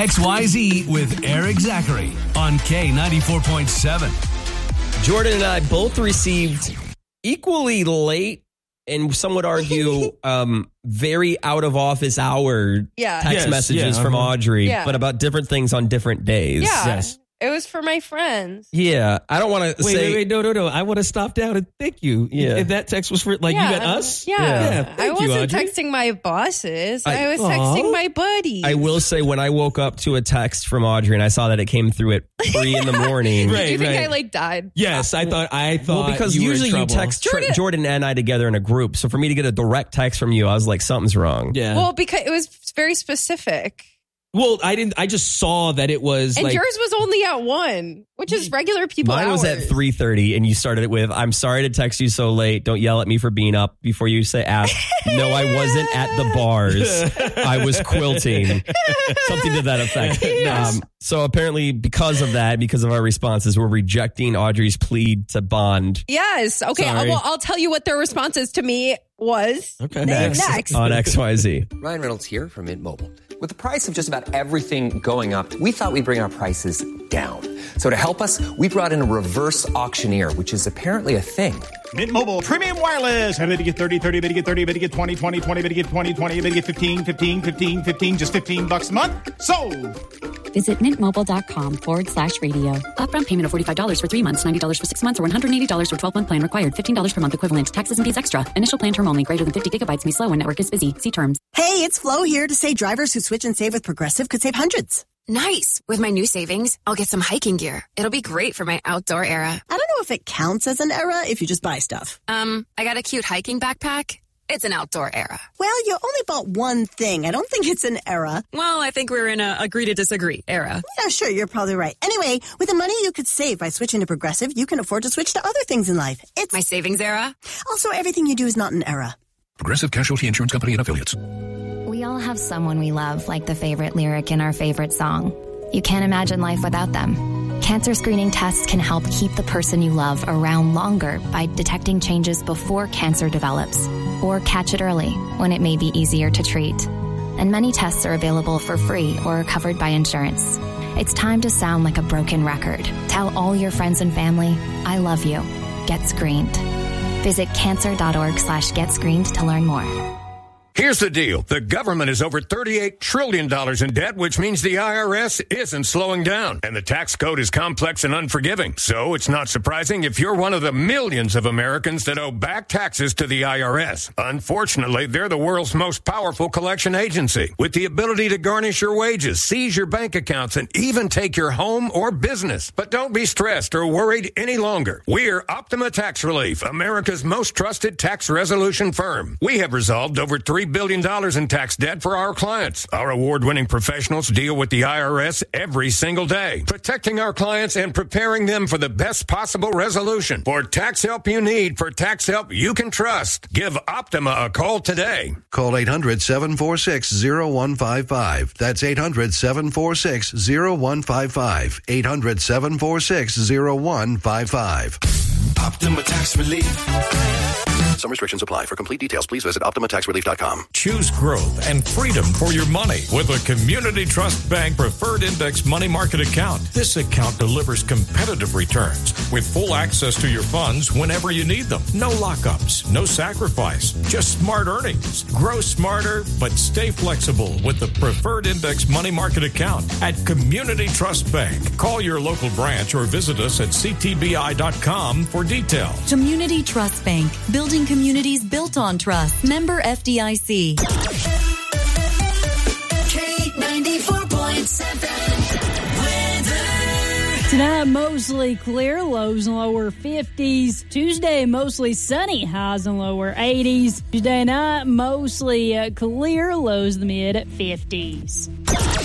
XYZ with Eric Zachary on K94.7. Jordan and I both received equally late, and some would argue very out of office hour text messages from Audrey, but about different things on different days. Yeah. Yes. It was for my friends. Yeah. I don't want to say... Wait, no. I want to stop down and thank you. Yeah. If that text was for, you met us? Yeah. I Thank you, wasn't Audrey. texting my bosses. I was texting my buddies. I will say, when I woke up to a text from Audrey and I saw that it came through at 3 in the morning. Did you think I died? Yes, I thought well, because you usually were in you trouble. text Jordan and I together in a group. So for me to get a direct text from you, I was like, something's wrong. Yeah. Well, because it was very specific. Well, I just saw that it was and yours was only at 1, which is regular people Mine was at 3:30, and you started it with, "I'm sorry to text you so late. Don't yell at me for being up," before you say ask. No, I wasn't at the bars. I was quilting. Something to that effect. Yes. So apparently because of that, because of our responses, we're rejecting Audrey's plea to bond. Yes. Okay. Sorry. Well, I'll tell you what their responses to me was. Okay. Next. On XYZ. Ryan Reynolds here from Mint Mobile. With the price of just about everything going up, we thought we'd bring our prices down. So to help us, we brought in a reverse auctioneer, which is apparently a thing. Mint Mobile Premium Wireless. How to get 30, 30, bit to get 30, bit to get 20, 20, 20, bit to get 20, 20, bit to get 15, 15, 15, 15, just $15 a month. Sold! Visit mintmobile.com/radio. Upfront payment of $45 for 3 months, $90 for 6 months, or $180 for 12-month plan required. $15 per month equivalent. Taxes and fees extra. Initial plan term only. Greater than 50 gigabytes may slow when network is busy. See terms. Hey, it's Flo here to say drivers who switch and save with Progressive could save hundreds. Nice. With my new savings, I'll get some hiking gear. It'll be great for my outdoor era. I don't know if it counts as an era if you just buy stuff. I got a cute hiking backpack. It's an outdoor era. Well, you only bought one thing. I don't think it's an era. Well, I think we're in a agree to disagree era. Yeah, sure, you're probably right. Anyway, with the money you could save by switching to Progressive, you can afford to switch to other things in life. It's my savings era. Also, everything you do is not an era. Progressive Casualty Insurance Company and Affiliates. We all have someone we love, like the favorite lyric in our favorite song. You can't imagine life without them. Cancer screening tests can help keep the person you love around longer by detecting changes before cancer develops, or catch it early when it may be easier to treat. And many tests are available for free or are covered by insurance. It's time to sound like a broken record. Tell all your friends and family, I love you. Get screened. Visit cancer.org/getscreened to learn more. Here's the deal. The government is over $38 trillion in debt, which means the IRS isn't slowing down. And the tax code is complex and unforgiving. So it's not surprising if you're one of the millions of Americans that owe back taxes to the IRS. Unfortunately, they're the world's most powerful collection agency, with the ability to garnish your wages, seize your bank accounts, and even take your home or business. But don't be stressed or worried any longer. We're Optima Tax Relief, America's most trusted tax resolution firm. We have resolved over $3 billion in tax debt for our clients. Our award-winning professionals deal with the IRS every single day, protecting our clients and preparing them for the best possible resolution. For tax help you need, for tax help you can trust, give Optima a call today. Call 800-746-0155. That's 800-746-0155. 800-746-0155. Optima Tax Relief. Some restrictions apply. For complete details, please visit OptimaTaxRelief.com. Choose growth and freedom for your money with a Community Trust Bank Preferred Index Money Market account. This account delivers competitive returns with full access to your funds whenever you need them. No lockups, no sacrifice, just smart earnings. Grow smarter, but stay flexible with the Preferred Index Money Market account at Community Trust Bank. Call your local branch or visit us at ctbi.com for details. Community Trust Bank, building communities built on trust. Member FDIC. K94.7 Tonight, mostly clear, lows and lower 50s. Tuesday, mostly sunny, highs and lower 80s. Tuesday night, mostly clear, lows in the mid 50s.